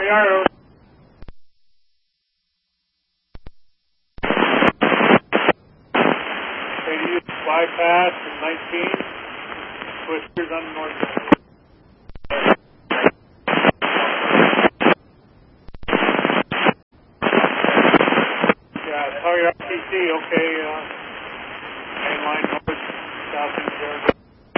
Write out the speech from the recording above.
Yarrow. Radius bypass and 19. Twisters on the north side. Yeah, sorry, RTC, okay. Main line north, south in Georgia.